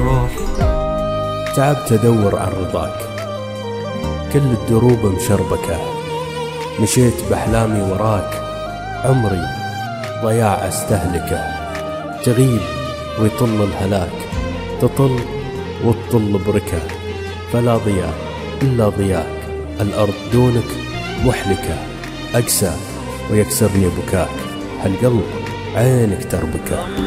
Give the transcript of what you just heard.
الروح. تعبت أدور عن رضاك، كل الدروب مشربكة، مشيت بأحلامي وراك، عمري ضياع استهلكه. تغيب ويطل الهلاك، تطل وتطل بركة، فلا ضياء إلا ضياك، الأرض دونك محلكة. أقسى ويكسرني بكاك، هالقلب عينك تربكه.